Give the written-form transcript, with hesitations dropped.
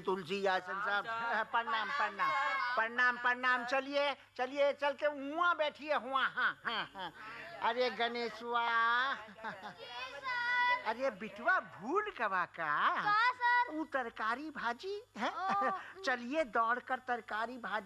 तुलसी यासन साहब, प्रणाम प्रणाम प्रणाम प्रणाम। चलिए चलिए, चल के हुआ बैठिए हुआ। हाँ हाँ हाँ। अरे गणेशवा, अरे बिटवा भूल गवा का सर? वो तरकारी भाजी है। चलिए दौड़ कर तरकारी भाजी